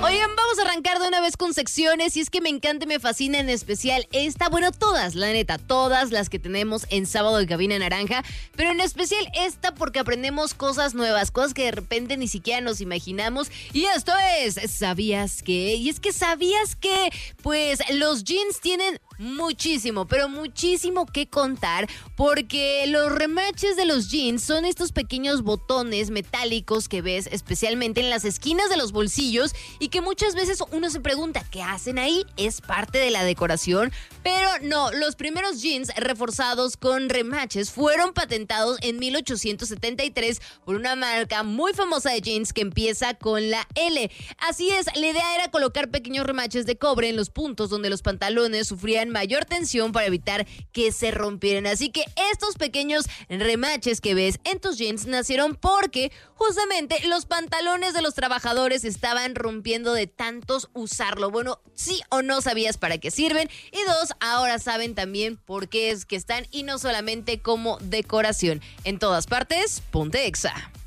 Oigan, vamos a arrancar de una vez con secciones y es que me encanta y me fascina en especial esta, bueno, todas, la neta, todas las que tenemos en Sábado de Cabina Naranja, pero en especial esta porque aprendemos cosas nuevas, cosas que de repente ni siquiera nos imaginamos y esto es ¿Sabías qué? Y es que ¿sabías que? Pues los jeans tienen muchísimo, pero muchísimo que contar porque los remaches de los jeans son estos pequeños botones metálicos que ves especialmente en las esquinas de los bolsillos y que muchas veces uno se pregunta ¿qué hacen ahí? ¿Es parte de la decoración? Pero no, los primeros jeans reforzados con remaches fueron patentados en 1873 por una marca muy famosa de jeans que empieza con la L. Así es, la idea era colocar pequeños remaches de cobre en los puntos donde los pantalones sufrían mayor tensión para evitar que se rompieran. Así que estos pequeños remaches que ves en tus jeans nacieron porque justamente los pantalones de los trabajadores estaban rompiendo de tantos usarlo. Bueno, sí o no sabías para qué sirven y dos, ahora saben también por qué es que están y no solamente como decoración. En todas partes, ponte Exa.